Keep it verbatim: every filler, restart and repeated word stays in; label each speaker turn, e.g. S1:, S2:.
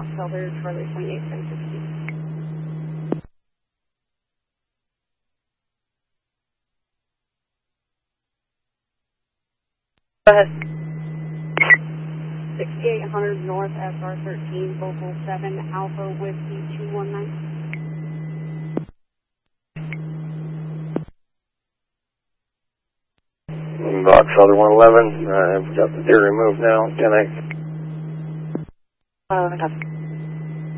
S1: Box Elder, Charlie twenty-eight, ten sixty. Go ahead. sixty-eight hundred North S R thirteen, Vocal seven, Alpha Whiskey two one nine.
S2: Box Elder one eleven, uh, I've got the deer removed now, ten eight.
S1: Uh, I got